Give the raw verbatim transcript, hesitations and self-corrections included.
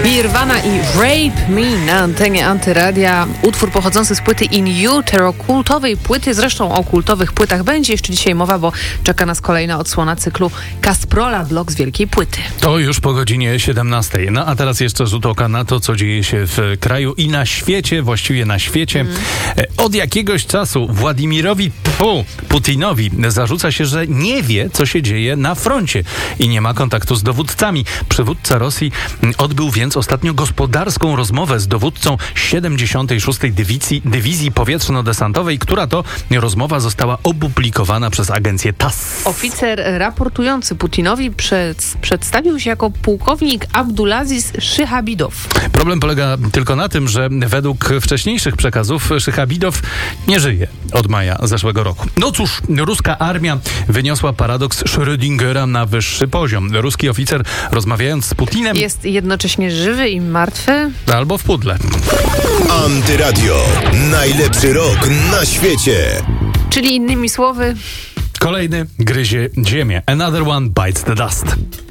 Nirvana i Rape Me na antenie Antyradia. Utwór pochodzący z płyty In Utero, kultowej płyty. Zresztą o kultowych płytach będzie jeszcze dzisiaj mowa, bo czeka nas kolejna odsłona cyklu Kasprola Blok z wielkiej płyty. To już po godzinie siedemnastej. No a teraz jeszcze rzut oka na to, co dzieje się w kraju i na świecie, właściwie na świecie. Mm. Od jakiegoś czasu Władimirowi Pu, Putinowi zarzuca się, że nie wie, co się dzieje na froncie i nie ma kontaktu z dowódcami. Przywódca Rosji odbył więc ostatnio gospodarską rozmowę z dowódcą siedemdziesiątej szóstej Dywizji, Dywizji Powietrzno-Desantowej, która to rozmowa została opublikowana przez agencję T A S S. Oficer raportujący Putinowi przed, przedstawił się jako pułkownik Abdulaziz Szyhabidow. Problem polega tylko na tym, że według wcześniejszych przekazów Szyhabidow nie żyje od maja zeszłego roku. No cóż, ruska armia wyniosła paradoks Schrödingera na wyższy poziom. Ruski oficer, rozmawiając z Putinem, jest jednocześnie żywy i martwy? Albo w pudle. Antyradio. Najlepszy rok na świecie. Czyli innymi słowy... Kolejny gryzie ziemię. Another one bites the dust.